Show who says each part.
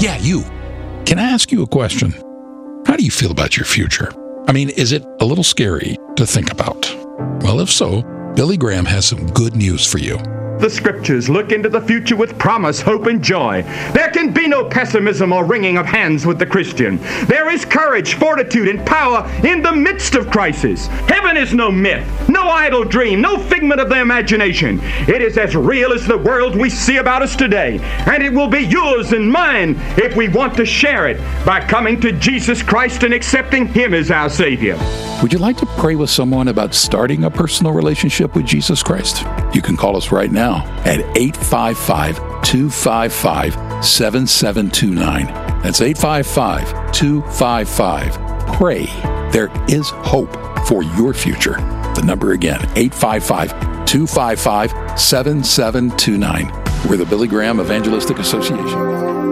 Speaker 1: Yeah, you. Can I ask you a question? How do you feel about your future? I mean, is it a little scary to think about? Well, if so, Billy Graham has some good news for you.
Speaker 2: The scriptures look into the future with promise, hope, and joy. There can be no pessimism or wringing of hands with the Christian. There is courage, fortitude, and power in the midst of crisis. Heaven is no myth, no idle dream, no figment of the imagination. It is as real as the world we see about us today, and it will be yours and mine if we want to share it by coming to Jesus Christ and accepting Him as our Savior.
Speaker 1: Would you like to pray with someone about starting a personal relationship with Jesus Christ? You can call us right now at 855-255-7729. That's 855-255-PRAY. There is hope for your future. The number again, 855-255-7729. We're the Billy Graham Evangelistic Association.